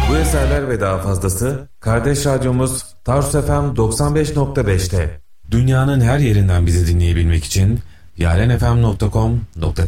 Bu eserler ve daha fazlası kardeş radyomuz Tarsus FM 95.5'te. Dünyanın her yerinden bizi dinleyebilmek için yarenfm.com.tr